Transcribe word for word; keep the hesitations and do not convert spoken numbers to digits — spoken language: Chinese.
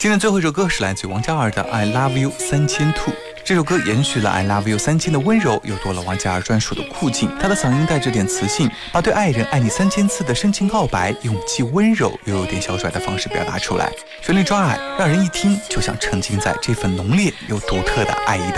今天最后一首歌是来自王嘉尔的 I Love You 三千 two。这首歌延续了 I Love You 三千的温柔，又多了王嘉尔专属的酷劲。他的嗓音带着点磁性，把对爱人爱你三千次的深情告白，用既温柔又有点小拽的方式表达出来。旋律抓耳，让人一听就想沉浸在这份浓烈又独特的爱意当中。